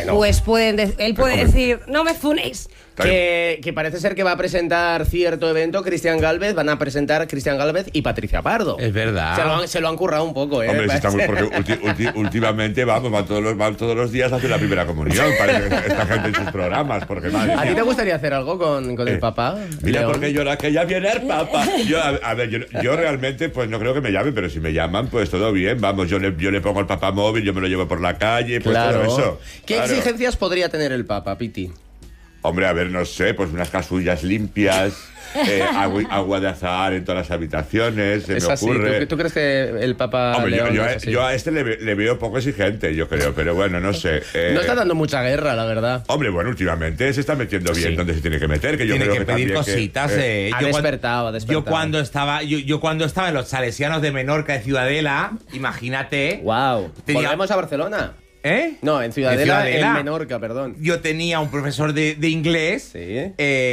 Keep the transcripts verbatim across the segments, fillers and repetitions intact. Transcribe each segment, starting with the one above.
Bueno. Pues pueden de- él puede Hombre. decir, no me funéis. Que, que parece ser que va a presentar cierto evento Cristian Gálvez, van a presentar Cristian Gálvez y Patricia Pardo. Es verdad. Se lo han, se lo han currado un poco, ¿eh? Hombre, sí está muy, porque ulti- ulti- últimamente vamos, van todos, los, van todos los días a hacer la primera comunión, parece esta gente en sus programas, porque madre ¿A ti mía. te gustaría hacer algo con, con el Eh, papá? Mira, León? porque llora que ya viene el Papa. Yo, a, a ver, yo, yo realmente, pues no creo que me llamen, pero si me llaman, pues todo bien. Vamos, yo le, yo le pongo el Papa móvil, yo me lo llevo por la calle, pues Claro. todo eso. ¿Qué Claro. exigencias podría tener el Papa, Piti? Hombre, a ver, no sé, pues unas casullas limpias, eh, agua, agua de azahar en todas las habitaciones, se Es me así. ocurre. ¿Tú, tú crees que el Papa Hombre, yo, León yo, es a- así? yo a este le, ve- le veo poco exigente, yo creo, pero bueno, no sé. eh, No está dando mucha guerra, la verdad. Hombre, bueno, últimamente se está metiendo bien Sí. donde se tiene que meter, que yo Tiene creo que, que, pedir también que, cositas. eh, eh. Ha Yo cuan- despertado, ha despertado. Yo cuando estaba, yo, yo cuando estaba en los Salesianos de Menorca de Ciudadela, imagínate. Wow. Tenía- ¿Volvemos a Barcelona? ¿Eh? No, en Ciudadela, en, Ciudadela. Menorca, perdón. Yo tenía un profesor de, de inglés Sí.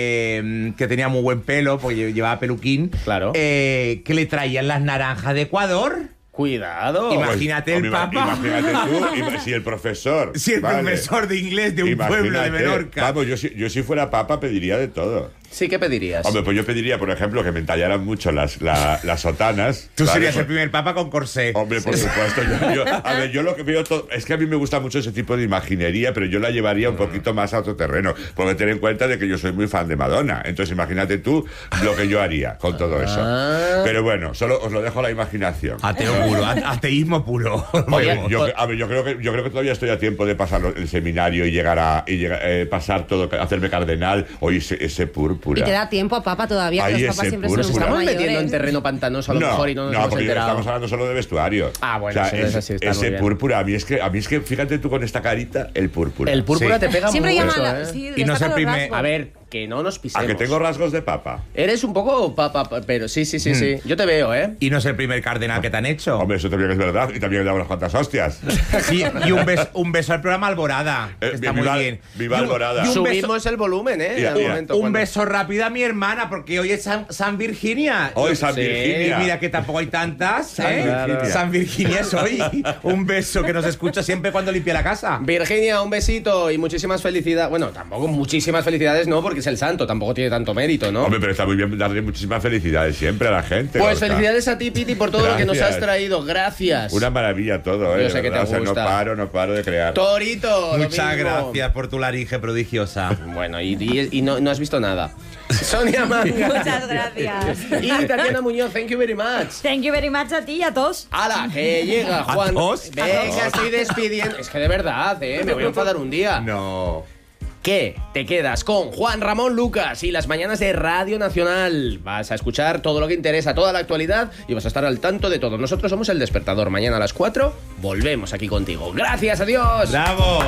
eh, que tenía muy buen pelo, porque llevaba peluquín. Claro. eh, que le traían las naranjas de Ecuador. Cuidado. Ima- Imagínate el Ima- Papa. Imagínate tú, ima- si el profesor. Si el vale. profesor de inglés de un pueblo de Imagínate. Menorca. Vamos, yo si, yo si fuera Papa pediría de todo. Sí, ¿qué pedirías? Hombre, pues yo pediría, por ejemplo, que me entallaran mucho las, la- las sotanas. Tú ¿vale? serías Pues- el primer papa con corsé. Hombre, por supuesto. Yo, yo- a ver, yo lo que veo todo, es que a mí me gusta mucho ese tipo de imaginería, pero yo la llevaría un poquito más a otro terreno, porque ten en cuenta de que yo soy muy fan de Madonna. Entonces, imagínate tú lo que yo haría con todo eso. Ah. Pero bueno, solo os lo dejo a la imaginación. Ateo puro, a- ateísmo puro. Oye, Yo, yo- a ver, yo creo que yo creo que todavía estoy a tiempo de pasar el seminario y llegar a y llegar, eh, pasar todo, hacerme cardenal o ese, ese púrpura. Y te da tiempo a Papa todavía, que Ahí los papas ese siempre puro, son puro. Estamos mayores. metiendo en terreno pantanoso a lo no, mejor y no nos no, hemos porque enterado. estamos hablando solo de vestuario. Ah, bueno, o sea, sí, es- eso sí está muy ese bien. púrpura, a mí es que a mí es que fíjate tú con esta carita, el púrpura. El púrpura Sí. te pega Siempre mucho, llaman la- ¿eh? sí, Y no destaca se los prime- rasgos. A ver, que no nos pisemos. A que tengo rasgos de papa. Eres un poco papa, pero sí, sí, sí, sí. Yo te veo, ¿eh? Y no es el primer cardenal que te han hecho. Hombre, eso también es verdad. Y también le damos unas cuantas hostias. Sí, y un beso, un beso al programa Alborada. que Eh, está viva- muy bien. viva Y un- Alborada. y un beso- Subimos el volumen, ¿eh? Mira, En el mira. momento, Un cuando- beso rápido a mi hermana, porque hoy es San, San Virginia. Hoy San Sí, Virginia. Y mira que tampoco hay tantas. San ¿eh? Virginia. San Virginia es hoy. Un beso que nos escucha siempre cuando limpia la casa. Virginia, un besito y muchísimas felicidades. Bueno, tampoco muchísimas felicidades, no, porque es el santo, tampoco tiene tanto mérito, ¿no? Hombre, pero está muy bien darle muchísimas felicidades siempre a la gente. Pues Gorka. felicidades a ti, Piti, por todo lo que nos Gracias. has traído. Gracias. Una maravilla todo, ¿eh? Yo sé de que te verdad. O sea, no gusta. paro, no paro de crear. Torito. lo Muchas mismo. gracias por tu laringe prodigiosa. Bueno, y, y- y no, no has visto nada. Sonia Manga. Muchas gracias. Y Tatiana Muñoz, thank you very much. Thank you very much a ti y a todos. ¡Hala! Que llega ¿A Juan. todos? Venga, estoy despidiendo. Es que de verdad, ¿eh? Me voy a enfadar un día. No. ¿Qué? Te quedas con Juan Ramón Lucas y las mañanas de Radio Nacional. Vas a escuchar todo lo que interesa, toda la actualidad y vas a estar al tanto de todo. Nosotros somos El Despertador. Mañana a las cuatro volvemos aquí contigo. Gracias, adiós. ¡Bravo!